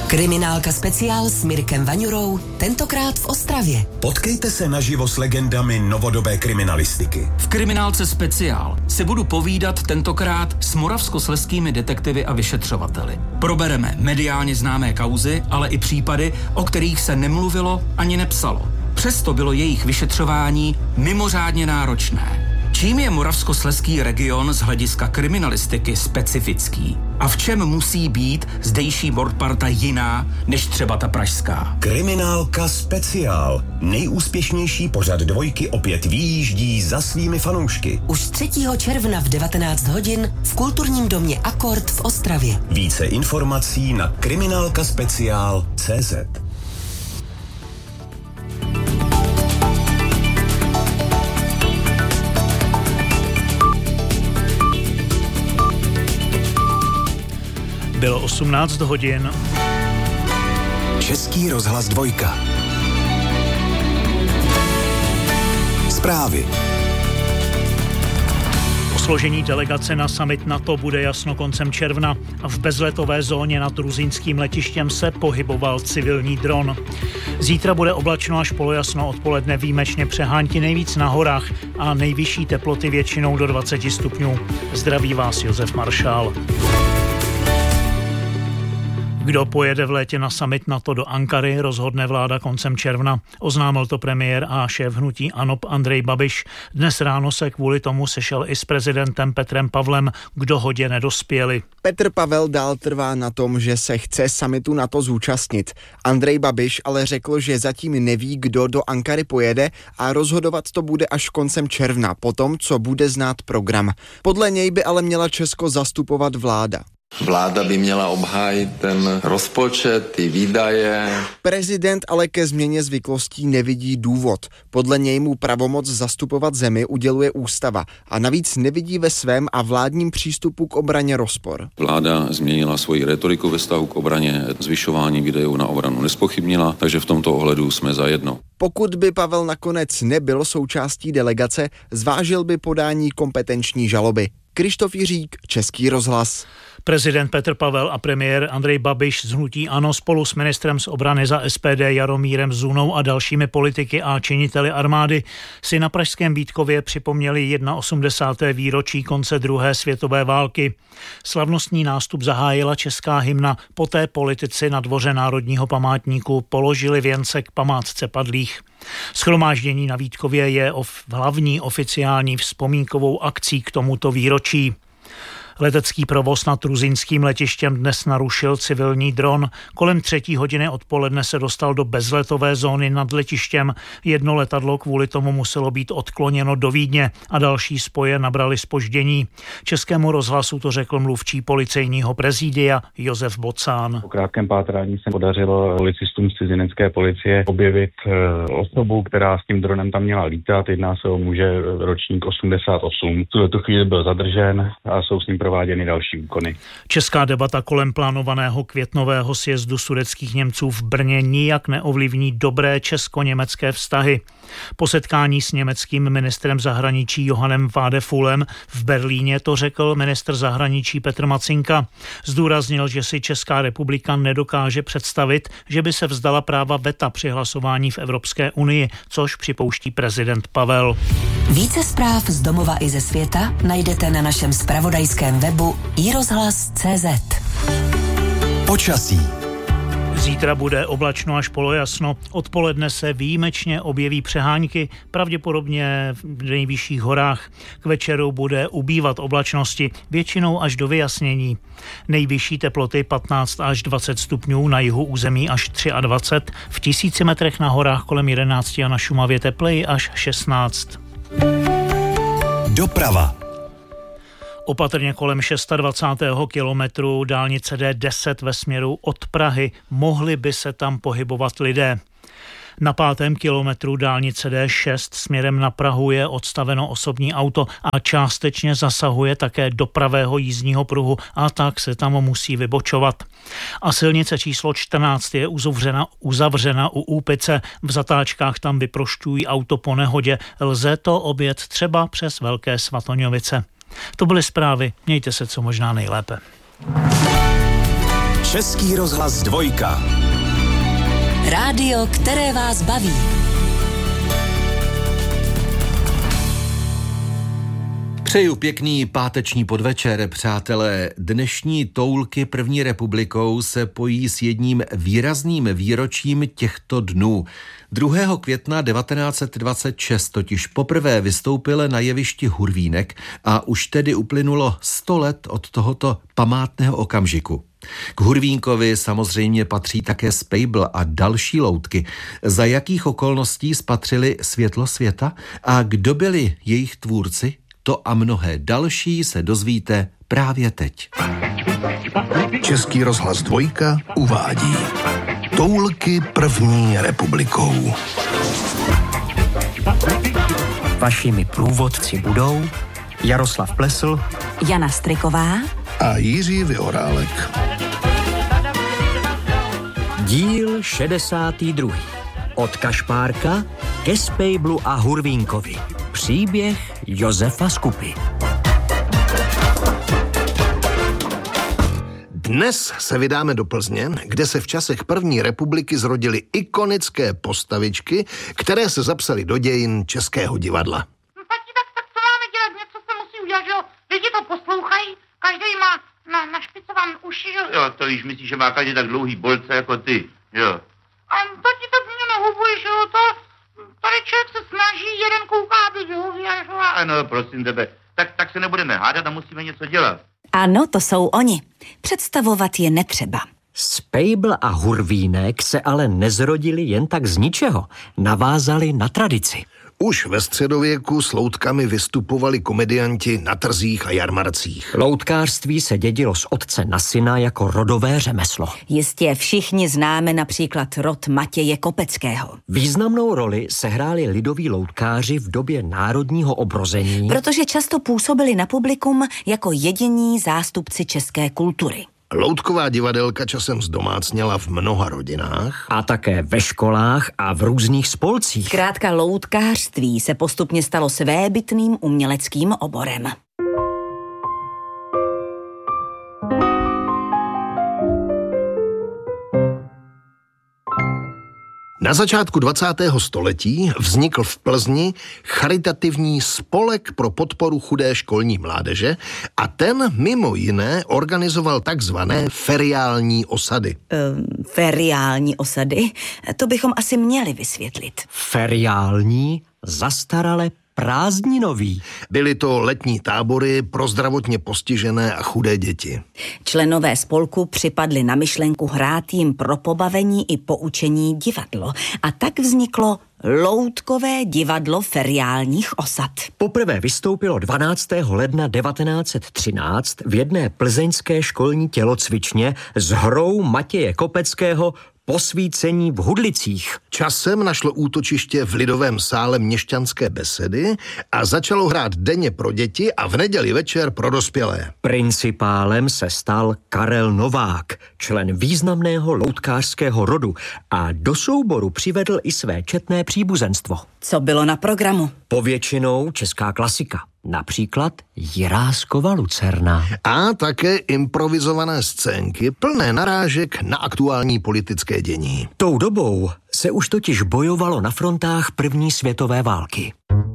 Kriminálka speciál s Mirkem Vaňurou, tentokrát v Ostravě. Potkejte se naživo s legendami novodobé kriminalistiky. V Kriminálce speciál se budu povídat tentokrát s moravskoslezskými detektivy a vyšetřovateli. Probereme mediálně známé kauzy, ale i případy, o kterých se nemluvilo ani nepsalo. Přesto bylo jejich vyšetřování mimořádně náročné. Čím je moravskoslezský region z hlediska kriminalistiky specifický? A v čem musí být zdejší mordparta jiná než třeba ta pražská? Kriminálka speciál. Nejúspěšnější pořad Dvojky opět vyjíždí za svými fanoušky. Už 3. června v 19 hodin v kulturním domě Akord v Ostravě. Více informací na kriminálkaspeciál.cz. Bylo 18 hodin. Český rozhlas 2. Zprávy. O složení delegace na summit NATO bude jasno koncem června a v bezletové zóně nad gruzínským letištěm se pohyboval civilní dron. Zítra bude oblačno až polojasno, odpoledne výjimečně přehánky nejvíc na horách a nejvyšší teploty většinou do 20 stupňů. Zdraví vás Josef Maršál. Kdo pojede v létě na summit NATO do Ankary, rozhodne vláda koncem června. Oznámil to premiér a šéf hnutí ANO Andrej Babiš. Dnes ráno se kvůli tomu sešel i s prezidentem Petrem Pavlem, k dohodě nedospěli. Petr Pavel dál trvá na tom, že se chce summitu NATO zúčastnit. Andrej Babiš ale řekl, že zatím neví, kdo do Ankary pojede a rozhodovat to bude až koncem června, potom, co bude znát program. Podle něj by ale měla Česko zastupovat vláda. Vláda by měla obhájit ten rozpočet, ty výdaje. Prezident ale ke změně zvyklostí nevidí důvod. Podle něj mu pravomoc zastupovat zemi uděluje ústava a navíc nevidí ve svém a vládním přístupu k obraně rozpor. Vláda změnila svoji retoriku ve vztahu k obraně, zvyšování výdajů na obranu nezpochybnila, takže v tomto ohledu jsme zajedno. Pokud by Pavel nakonec nebyl součástí delegace, zvážil by podání kompetenční žaloby. Krištof Jiřík, Český rozhlas. Prezident Petr Pavel a premiér Andrej Babiš z hnutí ANO spolu s ministrem z obrany za SPD Jaromírem Zůnou a dalšími politiky a činiteli armády si na pražském Vítkově připomněli 81. výročí konce druhé světové války. Slavnostní nástup zahájila česká hymna, poté politici na dvoře Národního památníku položili věnce k památce padlých. Shromáždění na Vítkově je hlavní oficiální vzpomínkovou akcí k tomuto výročí. Letecký provoz nad gruzínským letištěm dnes narušil civilní dron. Kolem 3. hodiny odpoledne se dostal do bezletové zóny nad letištěm. Jedno letadlo kvůli tomu muselo být odkloněno do Vídně a další spoje nabrali zpoždění. Českému rozhlasu to řekl mluvčí policejního prezidia Josef Bocán. Po krátkém pátrání se podařilo policistům z cizinecké policie objevit osobu, která s tím dronem tam měla lítat. Jedná se o muže ročník 88. V tuto chvíli byl zadržen a jsou s ním prováděny další úkony. Česká debata kolem plánovaného květnového sjezdu sudetských Němců v Brně nijak neovlivní dobré česko-německé vztahy. Po setkání s německým ministrem zahraničí Johannem Vadefulem v Berlíně to řekl ministr zahraničí Petr Macinka. Zdůraznil, že si Česká republika nedokáže představit, že by se vzdala práva veta při hlasování v Evropské unii, což připouští prezident Pavel. Více zpráv z domova i ze světa najdete na našem zpravodajském webu iRozhlas.cz. Počasí. Zítra bude oblačno až polojasno, odpoledne se výjimečně objeví přehánky, pravděpodobně v nejvyšších horách. K večeru bude ubývat oblačnosti, většinou až do vyjasnění. Nejvyšší teploty 15 až 20 stupňů, na jihu území až 23, v 1000 metrech na horách kolem 11 a na Šumavě tepleji až 16. Doprava. Opatrně kolem 26. kilometru dálnice D10 ve směru od Prahy mohli by se tam pohybovat lidé. Na 5. kilometru dálnice D6 směrem na Prahu je odstaveno osobní auto a částečně zasahuje také do pravého jízdního pruhu a tak se tam musí vybočovat. A silnice číslo 14 je uzavřena u Úpice. V zatáčkách tam vyprošťují auto po nehodě. Lze to objet třeba přes Velké Svatoňovice. To byly zprávy. Mějte se co možná nejlépe. Český rozhlas 2. Rádio, které vás baví. Přeju pěkný páteční podvečer, přátelé. Dnešní toulky první republikou se pojí s jedním výrazným výročím těchto dnů. 2. května 1926 totiž poprvé vystoupil na jevišti Hurvínek a už tedy uplynulo 100 let od tohoto památného okamžiku. K Hurvínkovi samozřejmě patří také Spejbl a další loutky. Za jakých okolností spatřili světlo světa a kdo byli jejich tvůrci? To a mnohé další se dozvíte právě teď. Český rozhlas 2 uvádí Toulky první republikou. Vašimi průvodci budou Jaroslav Plesl, Jana Striková a Jiří Vyhorálek. Díl 62. Od Kašpárka ke Spejblu a Hurvínkovi. Příběh Josefa Skupy. Dnes se vydáme do Plzně, kde se v časech první republiky zrodily ikonické postavičky, které se zapsaly do dějin českého divadla. Tak co máme dělat? Něco se musí udělat, že jo? Lidi to poslouchají, každý má našpicovan uši, že jo? To víš, myslíš, že má každý tak dlouhý bolce jako ty, jo? A to ti tak mě nehubuješ, jo? Tady člověk se snaží, jeden kouká, aby vyhověřoval. Ano, prosím tebe, tak se nebudeme hádat a musíme něco dělat. Ano, to jsou oni. Představovat je netřeba. Spejbl a Hurvínek se ale nezrodili jen tak z ničeho. Navázali na tradici. Už ve středověku s loutkami vystupovali komedianti na trzích a jarmarcích. Loutkářství se dědilo z otce na syna jako rodové řemeslo. Jistě všichni známe například rod Matěje Kopeckého. Významnou roli sehráli lidoví loutkáři v době národního obrození, protože často působili na publikum jako jediní zástupci české kultury. Loutková divadelka časem zdomácněla v mnoha rodinách. A také ve školách a v různých spolcích. Zkrátka loutkářství se postupně stalo svébytným uměleckým oborem. Na začátku 20. století vznikl v Plzni charitativní spolek pro podporu chudé školní mládeže a ten mimo jiné organizoval takzvané feriální osady. Feriální osady? To bychom asi měli vysvětlit. Feriální, zastarale prázdninový. Byly to letní tábory pro zdravotně postižené a chudé děti. Členové spolku připadli na myšlenku hrát jim pro pobavení i poučení divadlo. A tak vzniklo Loutkové divadlo feriálních osad. Poprvé vystoupilo 12. ledna 1913 v jedné plzeňské školní tělocvičně s hrou Matěje Kopeckého Posvícení v Hudlicích. Časem našlo útočiště v lidovém sále Měšťanské besedy a začalo hrát denně pro děti a v neděli večer pro dospělé. Principálem se stal Karel Novák, člen významného loutkářského rodu, a do souboru přivedl i své četné příbuzenstvo. Co bylo na programu? Povětšinou česká klasika. Například Jiráskova Lucerna. A také improvizované scénky plné narážek na aktuální politické dění. Tou dobou se už totiž bojovalo na frontách první světové války.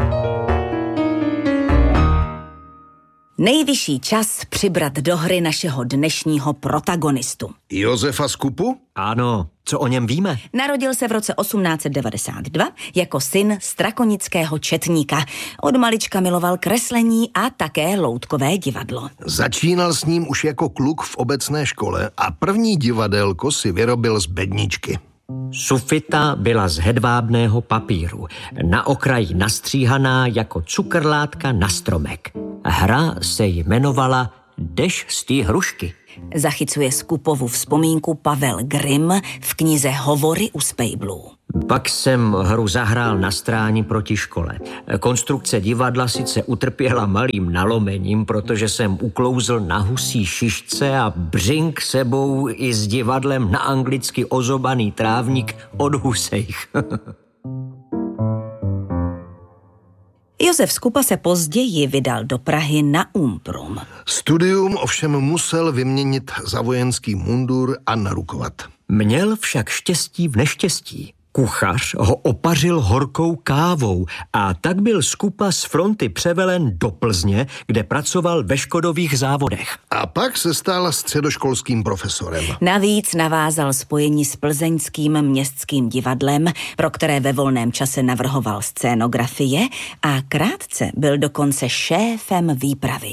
Nejvyšší čas přibrat do hry našeho dnešního protagonistu. Josefa Skupu? Ano, co o něm víme? Narodil se v roce 1892 jako syn strakonického četníka. Od malička miloval kreslení a také loutkové divadlo. Začínal s ním už jako kluk v obecné škole a první divadélko si vyrobil z bedničky. Sufita byla z hedvábného papíru, na okraji nastříhaná jako cukrlátka na stromek. Hra se jmenovala Jdeš z té hrušky. Zachycuje Skupovu vzpomínku Pavel Grimm v knize Hovory u Spejblů. Pak jsem hru zahrál na stráni proti škole. Konstrukce divadla sice utrpěla malým nalomením, protože jsem uklouzl na husí šišce a břink sebou i s divadlem na anglicky ozobaný trávník od husejch. Josef Skupa se později vydal do Prahy na Umprum. Studium ovšem musel vyměnit za vojenský mundur a narukovat. Měl však štěstí v neštěstí. Kuchař ho opařil horkou kávou a tak byl Skupa z fronty převelen do Plzně, kde pracoval ve Škodových závodech. A pak se stal středoškolským profesorem. Navíc navázal spojení s plzeňským městským divadlem, pro které ve volném čase navrhoval scénografie a krátce byl dokonce šéfem výpravy.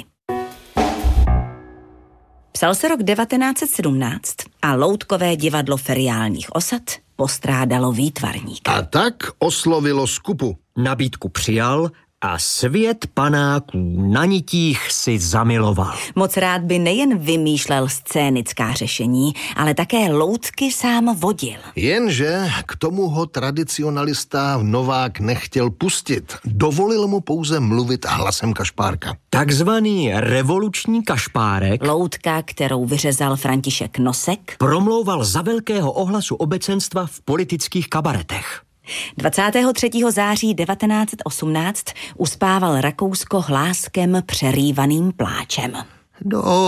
Psal se rok 1917 a loutkové divadlo feriálních osad postrádalo výtvarníka. A tak oslovilo Skupu. Nabídku přijal a svět panáků na nitích si zamiloval. Moc rád by nejen vymýšlel scénická řešení, ale také loutky sám vodil. Jenže k tomu ho tradicionalista Novák nechtěl pustit. Dovolil mu pouze mluvit hlasem kašpárka. Takzvaný revoluční kašpárek, loutka, kterou vyřezal František Nosek, promlouval za velkého ohlasu obecenstva v politických kabaretech. 23. září 1918 uspával Rakousko hláskem přerývaným pláčem.